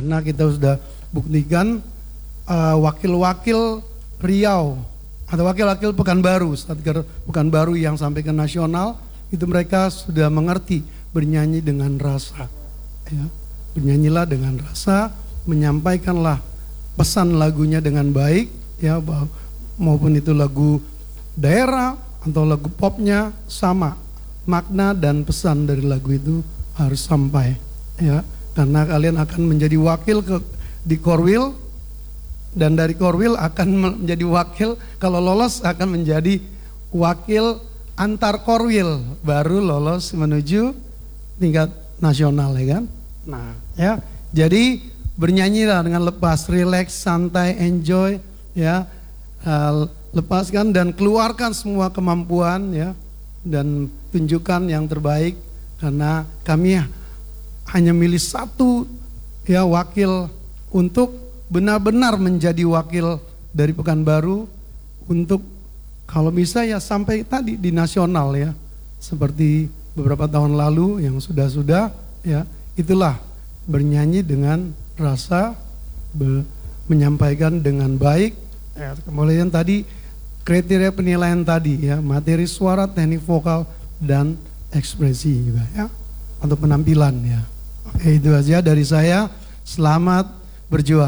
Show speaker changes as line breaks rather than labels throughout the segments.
karena kita sudah buktikan wakil-wakil Riau atau wakil-wakil Pekanbaru, Satker Pekanbaru yang sampai ke nasional itu mereka sudah mengerti bernyanyi dengan rasa. Ya. Bernyanyilah dengan rasa, menyampaikanlah pesan lagunya dengan baik, ya, maupun itu lagu daerah atau lagu popnya sama, makna dan pesan dari lagu itu harus sampai, ya, karena kalian akan menjadi wakil di Korwil, dan dari Korwil akan menjadi wakil, kalau lolos akan menjadi wakil antar Korwil, baru lolos menuju tingkat nasional, ya kan? Nah, ya, jadi bernyanyilah dengan lepas, relax, santai, enjoy, ya, lepaskan dan keluarkan semua kemampuan, ya, dan tunjukkan yang terbaik, karena kami hanya milih satu, ya, wakil untuk benar-benar menjadi wakil dari Pekanbaru, untuk kalau bisa ya sampai tadi di nasional, ya, seperti beberapa tahun lalu yang sudah, ya, itulah bernyanyi dengan rasa, menyampaikan dengan baik, ya. Kemudian tadi kriteria penilaian tadi, ya, materi suara, teknik vokal dan ekspresi juga, ya, atau penampilan, ya. Oke, itu aja dari saya. Selamat berjuang.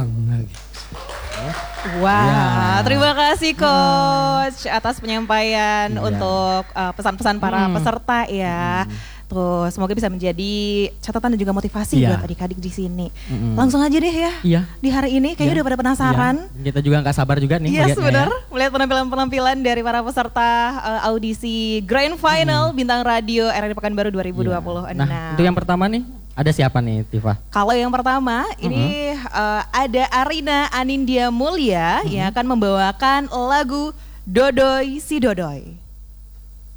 Wah,
Ya.
terima kasih Coach atas penyampaian
Iya.
untuk pesan-pesan para peserta, ya. Tuh, semoga bisa menjadi catatan dan juga motivasi
Iya.
buat adik-adik di sini. Langsung aja deh, ya.
Iya.
Di hari ini kayaknya
Iya.
udah pada penasaran.
Iya. Kita juga nggak sabar juga nih
Yes,
melihatnya,
benar.
ya.
Melihat penampilan-penampilan dari para peserta audisi Grand Final Bintang Radio RRI Pekanbaru 2026.
Nah, untuk yang pertama nih, ada siapa nih, Tifa?
Kalau yang pertama ini ada Arina Anindya Mulya yang akan membawakan lagu Dodoi Si Dodoi.